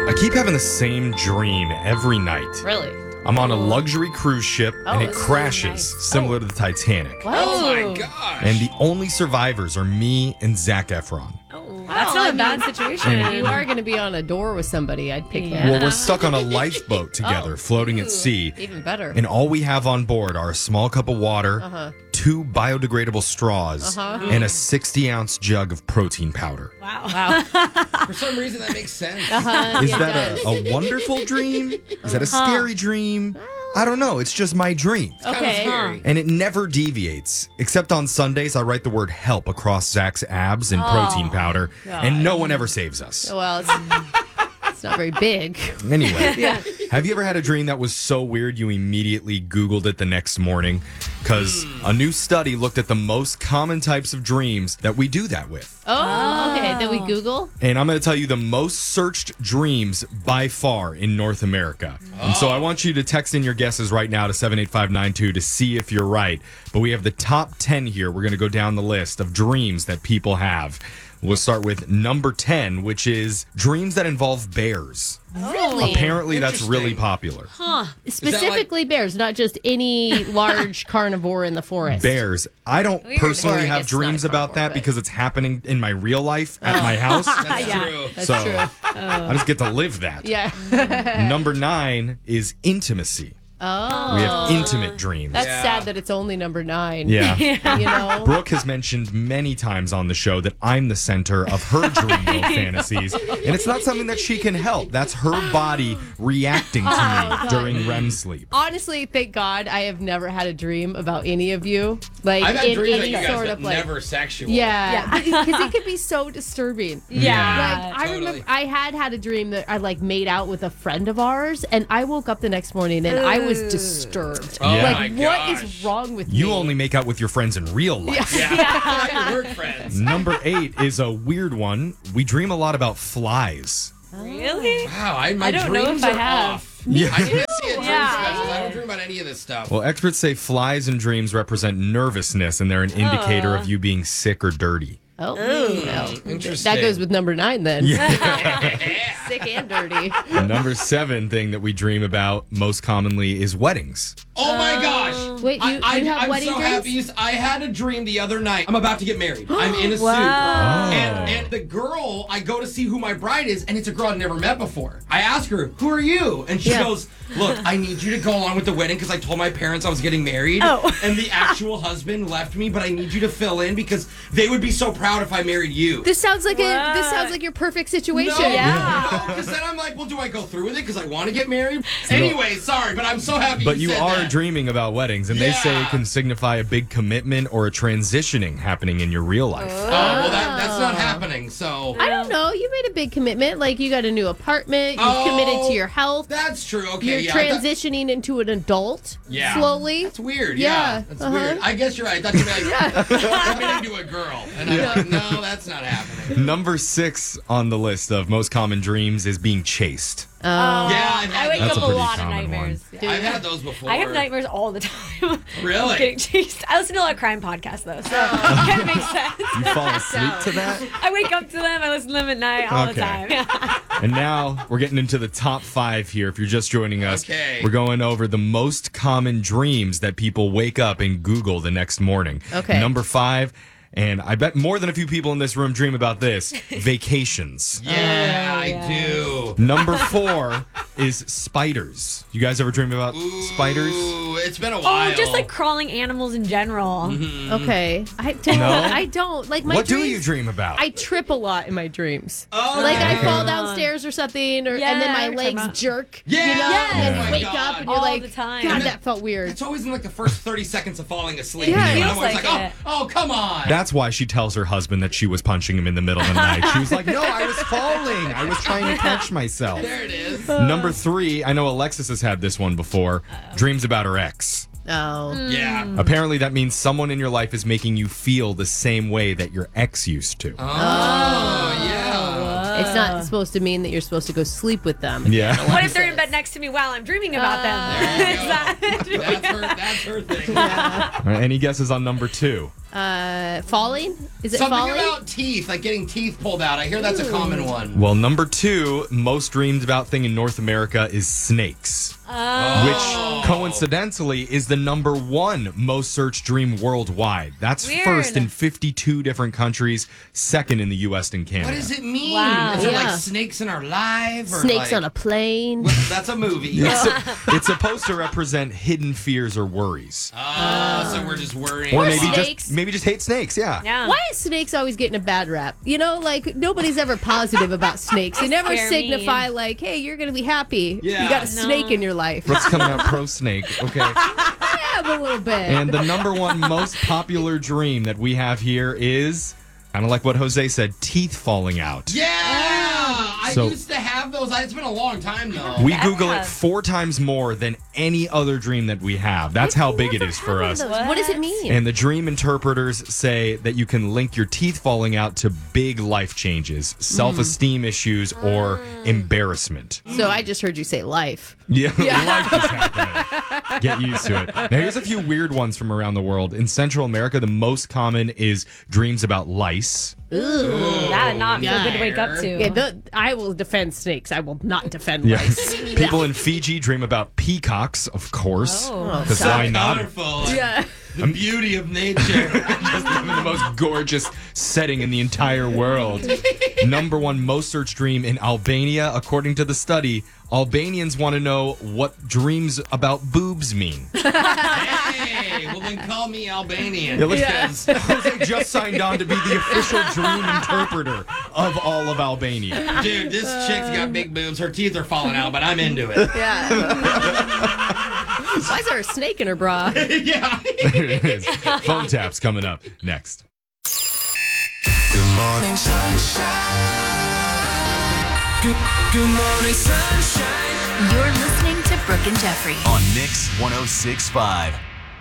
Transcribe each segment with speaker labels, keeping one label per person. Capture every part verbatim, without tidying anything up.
Speaker 1: I keep having the same dream every night.
Speaker 2: Really?
Speaker 1: I'm on a luxury cruise ship
Speaker 2: Oh,
Speaker 1: and it
Speaker 2: this is
Speaker 1: crashes,
Speaker 2: nice.
Speaker 1: similar
Speaker 2: Oh.
Speaker 1: to the Titanic.
Speaker 2: What?
Speaker 3: Oh my gosh.
Speaker 1: And the only survivors are me and Zac Efron.
Speaker 2: Oh,
Speaker 4: That's not a bad situation.
Speaker 1: And-
Speaker 2: you are going to be on a door with somebody. I'd pick that.
Speaker 1: Well, we're stuck on a lifeboat together,
Speaker 2: Oh.
Speaker 1: floating at sea.
Speaker 2: Even better.
Speaker 1: And all we have on board are a small cup of water,
Speaker 2: Uh-huh.
Speaker 1: two biodegradable straws,
Speaker 2: Uh-huh.
Speaker 1: and a sixty ounce jug of protein powder.
Speaker 4: Wow.
Speaker 2: Wow.
Speaker 3: For some reason, that makes sense.
Speaker 2: Uh-huh.
Speaker 1: Is
Speaker 2: Yeah,
Speaker 1: that
Speaker 2: it
Speaker 1: a, a wonderful dream? Is that a scary dream? I don't know. It's just my dream.
Speaker 2: does. Okay.
Speaker 3: scary.
Speaker 1: And it never deviates. Except on Sundays, I write the word help across Zach's abs in protein powder, and no one ever saves us.
Speaker 2: Well, it's, it's not very big.
Speaker 1: Anyway, have you ever had a dream that was so weird you immediately Googled it the next morning? Because a new study looked at the most common types of dreams that we do that with.
Speaker 2: Oh, okay. Then we Google.
Speaker 1: And I'm going to tell you the most searched dreams by far in North America. And so I want you to text in your guesses right now to seven eight five nine two to see if you're right. But we have the top ten here. We're going to go down the list of dreams that people have. We'll start with number ten, which is dreams that involve bears.
Speaker 2: Really?
Speaker 1: Apparently, that's really
Speaker 3: Interesting.
Speaker 1: popular.
Speaker 2: Specifically bears, not just any large carnivore in the forest.
Speaker 1: Bears. I don't personally
Speaker 2: Or I
Speaker 1: have
Speaker 2: guess not
Speaker 1: dreams
Speaker 2: a
Speaker 1: about
Speaker 2: carnivore,
Speaker 1: that
Speaker 2: but-
Speaker 1: because it's happening in my real life at my house.
Speaker 3: That's
Speaker 4: Yeah.
Speaker 3: true.
Speaker 2: That's
Speaker 1: so
Speaker 2: true.
Speaker 1: I just get to live that.
Speaker 2: Yeah.
Speaker 1: Number nine is intimacy.
Speaker 2: Oh.
Speaker 1: We have intimate dreams.
Speaker 2: That's
Speaker 3: Yeah.
Speaker 2: sad that it's only number nine.
Speaker 1: yeah.
Speaker 2: You know?
Speaker 1: Brooke has mentioned many times on the show that I'm the center of her dream world fantasies, and it's not something that she can help. That's her body reacting to me during R E M sleep.
Speaker 2: Honestly, thank God I have never had a dream about any of you. Like
Speaker 3: I've had
Speaker 2: in
Speaker 3: dreams about
Speaker 2: any
Speaker 3: you guys,
Speaker 2: sort
Speaker 3: but
Speaker 2: of like
Speaker 3: never sexual.
Speaker 2: Yeah, because it could be so disturbing.
Speaker 4: Yeah.
Speaker 2: Like I
Speaker 3: Totally.
Speaker 2: remember, I had had a dream that I like made out with a friend of ours, and I woke up the next morning and I was disturbed.
Speaker 3: Oh
Speaker 1: Yeah.
Speaker 2: Like,
Speaker 3: my
Speaker 2: what is
Speaker 3: gosh.
Speaker 2: wrong with
Speaker 1: You
Speaker 2: me?
Speaker 1: only make out with your friends in real life.
Speaker 3: Yeah. Not your work friends.
Speaker 1: Number eight is a weird one. We dream a lot about flies.
Speaker 4: Really?
Speaker 3: Wow, I, my
Speaker 4: I don't know
Speaker 3: dreams
Speaker 4: if I
Speaker 3: are
Speaker 4: have.
Speaker 3: off.
Speaker 1: Yeah.
Speaker 3: I need to see a dream
Speaker 4: Yeah.
Speaker 3: specialist. I don't dream about any of this stuff.
Speaker 1: Well, experts say flies in dreams represent nervousness, and they're an indicator of you being sick or dirty.
Speaker 2: Oh, well,
Speaker 3: Interesting.
Speaker 2: that goes with number nine then.
Speaker 3: Yeah.
Speaker 2: Sick and dirty.
Speaker 1: The number seven thing that we dream about most commonly is weddings.
Speaker 3: Oh my gosh.
Speaker 2: Wait, you-
Speaker 3: I,
Speaker 2: you have
Speaker 3: I'm
Speaker 2: wedding
Speaker 3: so
Speaker 2: dreams?
Speaker 3: happy. I had a dream the other night. I'm about to get married. I'm in a suit.
Speaker 4: Wow.
Speaker 3: And, and the girl, I go to see who my bride is, and it's a girl I've never met before. I ask her, who are you? And she
Speaker 2: Yeah.
Speaker 3: goes, look, I need you to go along with the wedding because I told my parents I was getting married.
Speaker 4: Oh.
Speaker 3: And the actual husband left me, but I need you to fill in because they would be so proud if I married you.
Speaker 2: This sounds like a
Speaker 4: What?
Speaker 2: this sounds like your perfect situation.
Speaker 3: No,
Speaker 4: Yeah.
Speaker 3: because then I'm like, well, do I go through with it because I want to get married? Anyway, sorry, but I'm so happy
Speaker 1: But
Speaker 3: you
Speaker 1: you
Speaker 3: said
Speaker 1: are
Speaker 3: that.
Speaker 1: dreaming about weddings, and they say it
Speaker 3: Yeah.
Speaker 1: can signify a big commitment or a transitioning happening in your real life.
Speaker 3: Oh, well, that, that's not happening, so...
Speaker 2: I don't know. You made a big commitment. Like you got a new apartment. You've
Speaker 3: Oh,
Speaker 2: committed to your health.
Speaker 3: That's true. Okay,
Speaker 2: You're
Speaker 3: yeah. I thought-
Speaker 2: transitioning into an adult.
Speaker 3: Yeah.
Speaker 2: Slowly.
Speaker 3: That's weird.
Speaker 2: Yeah,
Speaker 3: Yeah, that's
Speaker 2: uh-huh.
Speaker 3: weird. I guess you're right. I thought you meant like committing to a girl, and I'm like, no, that's not happening.
Speaker 1: Number six on the list of most common dreams is being chased.
Speaker 2: Oh.
Speaker 3: Yeah, I've
Speaker 4: I
Speaker 3: had
Speaker 4: wake
Speaker 1: That's
Speaker 3: those.
Speaker 4: up
Speaker 1: a
Speaker 4: a,
Speaker 1: pretty
Speaker 4: lot of
Speaker 1: common
Speaker 4: nightmares. Yeah.
Speaker 3: I've had those before.
Speaker 4: I have nightmares all the time.
Speaker 3: Really?
Speaker 4: Getting chased. I listen to a lot of crime podcasts though, so it kind of makes sense.
Speaker 1: You fall asleep to that?
Speaker 4: I wake up to them. I listen to them at night all
Speaker 1: Okay.
Speaker 4: the time. Yeah.
Speaker 1: And now we're getting into the top five here. If you're just joining us,
Speaker 3: Okay.
Speaker 1: we're going over the most common dreams that people wake up and Google the next morning.
Speaker 2: Okay.
Speaker 1: Number five, and I bet more than a few people in this room dream about this, vacations.
Speaker 3: Yeah,
Speaker 4: Oh,
Speaker 3: I
Speaker 4: yeah.
Speaker 3: do.
Speaker 1: Number four is spiders. You guys ever dream about spiders?
Speaker 3: Ooh, it's been a while.
Speaker 4: Oh, just like crawling animals in general.
Speaker 3: Mm-hmm.
Speaker 2: Okay. I don't.
Speaker 1: No?
Speaker 2: I don't. Like my
Speaker 1: What
Speaker 2: dreams,
Speaker 1: do you dream about?
Speaker 2: I trip a lot in my dreams.
Speaker 3: Oh,
Speaker 2: Like I
Speaker 1: Okay.
Speaker 2: fall downstairs or something, or and then
Speaker 4: Yeah,
Speaker 2: my
Speaker 4: we're
Speaker 2: legs
Speaker 4: talking about-
Speaker 2: jerk.
Speaker 3: Yeah.
Speaker 2: You know,
Speaker 4: Yes.
Speaker 2: and then
Speaker 3: Oh
Speaker 2: you
Speaker 3: my
Speaker 2: wake
Speaker 3: God.
Speaker 2: up and you're
Speaker 4: All
Speaker 2: like,
Speaker 4: the time.
Speaker 2: God,
Speaker 3: And
Speaker 2: that felt weird.
Speaker 3: It's always in like the first thirty seconds of falling asleep.
Speaker 2: Yeah, it
Speaker 3: And
Speaker 4: feels
Speaker 3: I'm always
Speaker 4: like
Speaker 3: like,
Speaker 4: it.
Speaker 3: oh, oh, come on.
Speaker 1: That's why she tells her husband that she was punching him in the middle of the night. She was like, no, I was falling. I was trying to catch myself.
Speaker 3: There it is.
Speaker 1: Number three, I know Alexis has had this one before, dreams about her ex.
Speaker 2: Oh.
Speaker 3: Yeah.
Speaker 1: Apparently that means someone in your life is making you feel the same way that your ex used to.
Speaker 3: Oh, yeah.
Speaker 2: It's not supposed to mean that you're supposed to go sleep with them.
Speaker 1: Yeah.
Speaker 4: What if they're in bed next to me while I'm dreaming about them?
Speaker 3: There
Speaker 4: Is
Speaker 3: you
Speaker 4: that-
Speaker 3: go. That's her. That's her thing.
Speaker 1: All right, any guesses on number two?
Speaker 2: Uh, falling? Is it
Speaker 3: Something
Speaker 2: falling?
Speaker 3: about teeth, like getting teeth pulled out. I hear that's a common one.
Speaker 1: Well, number two, most dreamed about thing in North America is snakes.
Speaker 4: Oh.
Speaker 1: Which coincidentally is the number one most searched dream worldwide. That's
Speaker 4: Weird.
Speaker 1: first in fifty-two different countries, second in the U S and Canada.
Speaker 3: What does it mean?
Speaker 4: Wow.
Speaker 3: Is it
Speaker 2: Yeah.
Speaker 3: like snakes in our life? Or
Speaker 2: Snakes
Speaker 3: like,
Speaker 2: on a plane.
Speaker 3: That's a movie.
Speaker 1: It's, a- it's supposed to represent hidden fears or worries.
Speaker 3: Oh, so we're just worrying.
Speaker 1: Or maybe
Speaker 2: snakes.
Speaker 1: just maybe just hate snakes, yeah.
Speaker 4: Yeah.
Speaker 2: Why is snakes always getting a bad rap? You know, like nobody's ever positive about snakes. They never
Speaker 4: Scare
Speaker 2: signify
Speaker 4: me.
Speaker 2: like, hey, you're gonna be happy.
Speaker 3: Yeah.
Speaker 2: You got a
Speaker 4: No.
Speaker 2: snake in your life.
Speaker 1: Let's coming out pro snake. Okay.
Speaker 2: Yeah, a little bit.
Speaker 1: And the number one most popular dream that we have here is kind of like what Jose said, teeth falling out.
Speaker 3: Yeah! I
Speaker 1: So-
Speaker 3: used to have those. It's been a long time, though.
Speaker 1: We
Speaker 4: Yeah.
Speaker 1: Google it four times more than any other dream that we have. That's how big it is for us.
Speaker 2: What does it mean?
Speaker 1: And the dream interpreters say that you can link your teeth falling out to big life changes, self-esteem issues, or embarrassment.
Speaker 2: So I just heard you say life.
Speaker 1: Yeah, life is happening. Get used to it. Now, here's a few weird ones from around the world. In Central America, the most common is dreams about lice.
Speaker 4: That would not be a good to wake up to.
Speaker 2: Yeah, the, I will defend snakes. I will not defend
Speaker 1: Yes.
Speaker 2: lice.
Speaker 1: People in Fiji dream about peacocks, of course.
Speaker 4: Oh.
Speaker 1: Because why not?
Speaker 3: Colorful. Like,
Speaker 2: Yeah.
Speaker 3: The beauty of nature.
Speaker 1: Just living the most gorgeous setting in the entire world. Number one most searched dream in Albania, according to the study. Albanians want to know what dreams about boobs mean.
Speaker 3: Hey, well then call me Albanian.
Speaker 1: Yeah, look,
Speaker 3: because
Speaker 1: Jose just signed on to be the official dream interpreter of all of Albania.
Speaker 3: dude, this chick's got big boobs. Her teeth are falling out, but I'm into it.
Speaker 2: Yeah. Why is there a snake in her bra?
Speaker 3: yeah.
Speaker 1: There it is. Phone taps coming up next.
Speaker 5: Good morning, sunshine. Good, good morning, sunshine.
Speaker 6: You're listening to Brooke and Jeffrey.
Speaker 5: On Mix one oh six point five.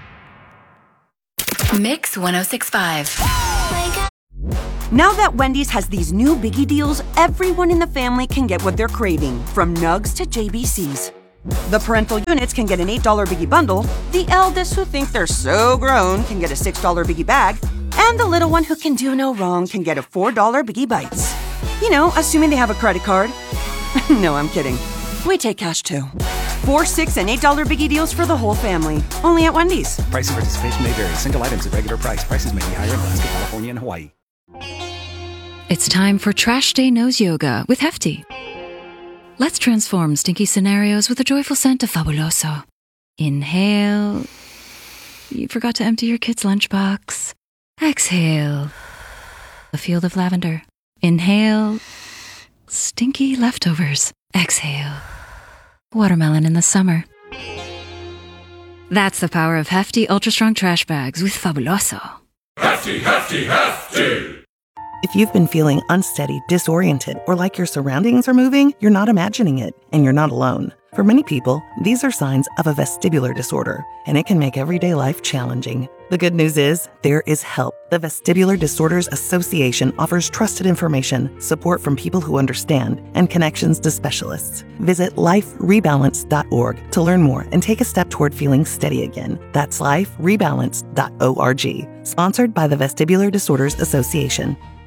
Speaker 6: Mix one oh six point five.
Speaker 7: Now that Wendy's has these new biggie deals, everyone in the family can get what they're craving, from Nugs to J B Cs. The parental units can get an eight dollar biggie bundle, the eldest who think they're so grown can get a six dollar biggie bag, and the little one who can do no wrong can get a four dollar biggie bites. You know, assuming they have a credit card. No, I'm kidding. We take cash too. Four, six, and eight dollar biggie deals for the whole family. Only at Wendy's.
Speaker 8: Price and participation may vary. Single items at regular price. Prices may be higher in Alaska, California, and Hawaii.
Speaker 9: It's time for Trash Day Nose Yoga with Hefty. Let's transform stinky scenarios with a joyful scent of Fabuloso. Inhale. You forgot to empty your kid's lunchbox. Exhale. A field of lavender. Inhale. Stinky leftovers. Exhale. Watermelon in the summer. That's the power of Hefty Ultra Strong Trash Bags with Fabuloso.
Speaker 5: Hefty, hefty, hefty.
Speaker 10: If you've been feeling unsteady, disoriented, or like your surroundings are moving, you're not imagining it, and you're not alone. For many people, these are signs of a vestibular disorder, and it can make everyday life challenging. The good news is, there is help. The Vestibular Disorders Association offers trusted information, support from people who understand, and connections to specialists. Visit life rebalance dot org to learn more and take a step toward feeling steady again. That's life rebalance dot org. Sponsored by the Vestibular Disorders Association.